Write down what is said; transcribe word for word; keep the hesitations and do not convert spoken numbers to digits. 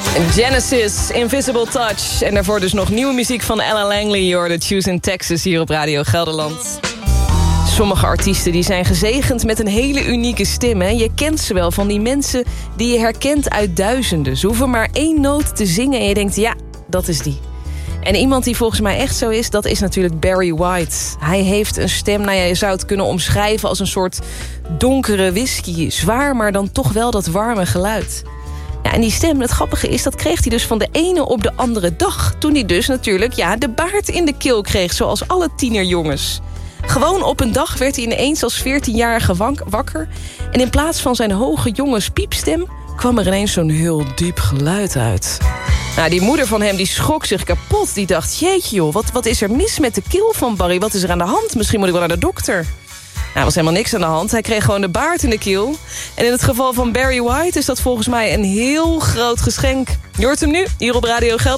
Genesis, Invisible Touch. En daarvoor dus nog nieuwe muziek van Ella Langley. Je hoorde Choose in Texas hier op Radio Gelderland. Sommige artiesten die zijn gezegend met een hele unieke stem. Hè? Je kent ze wel, van die mensen die je herkent uit duizenden. Ze hoeven maar één noot te zingen en je denkt, ja, dat is die. En iemand die volgens mij echt zo is, dat is natuurlijk Barry White. Hij heeft een stem, nou ja, je zou het kunnen omschrijven als een soort donkere whisky. Zwaar, maar dan toch wel dat warme geluid. Ja, en die stem, het grappige is, dat kreeg hij dus van de ene op de andere dag. Toen hij dus natuurlijk, ja, de baard in de keel kreeg, zoals alle tienerjongens. Gewoon op een dag werd hij ineens als veertienjarige wakker. En in plaats van zijn hoge jongenspiepstem kwam er ineens zo'n heel diep geluid uit. Nou, die moeder van hem die schrok zich kapot. Die dacht, jeetje joh, wat, wat is er mis met de keel van Barry? Wat is er aan de hand? Misschien moet ik wel naar de dokter. Nou, er was helemaal niks aan de hand. Hij kreeg gewoon de baard in de keel. En in het geval van Barry White is dat volgens mij een heel groot geschenk. Je hoort hem nu, hier op Radio Gelderland.